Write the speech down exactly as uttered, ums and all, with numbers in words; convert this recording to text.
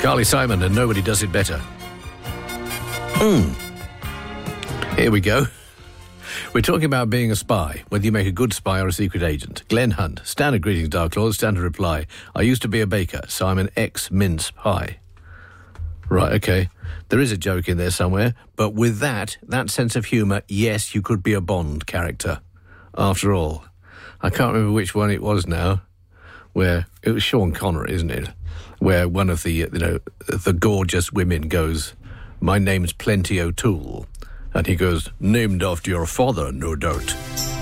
Carly Simon and Nobody Does It Better. Hmm. Here we go. We're talking about being a spy, whether you make a good spy or a secret agent. Glenn Hunt, standard greetings, Dark Lord, standard reply. I used to be a baker, so I'm an ex-mince pie. Right, okay. There is a joke in there somewhere, but with that, that sense of humour, yes, you could be a Bond character. After all, I can't remember which one it was now, where, it was Sean Connery, isn't it? Where one of the, you know, the gorgeous women goes, my name's Plenty O'Toole. And he goes, named after your father, no doubt.